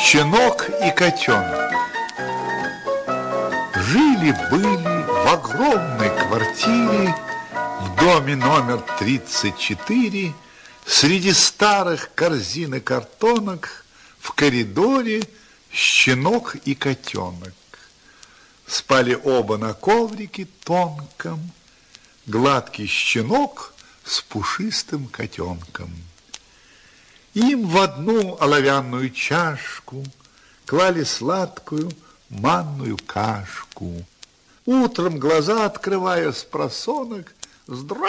Щенок и котенок. Жили-были в огромной квартире в доме номер 34 среди старых корзин и картонок в коридоре щенок и котенок. Спали оба на коврике тонком, гладкий щенок с пушистым котенком. Им в одну оловянную чашку клали сладкую манную кашку. Утром, глаза открывая спросонок,